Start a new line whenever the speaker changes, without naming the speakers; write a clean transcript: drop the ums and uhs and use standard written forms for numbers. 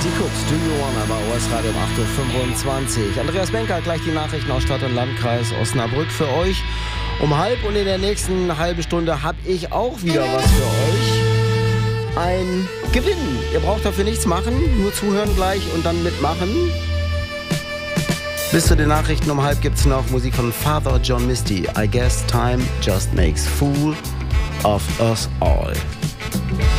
Die Cooks, Do You Wanna bei OS Radio um 8.25 Uhr. Andreas Benker, gleich die Nachrichten aus Stadt und Landkreis Osnabrück für euch um 12:30. Und in der nächsten halben Stunde habe ich auch wieder was für euch. Ein Gewinn. Ihr braucht dafür nichts machen, nur zuhören gleich und dann mitmachen. Bis zu den Nachrichten um 12:30 gibt es noch Musik von Father John Misty. I guess time just makes fool of us all.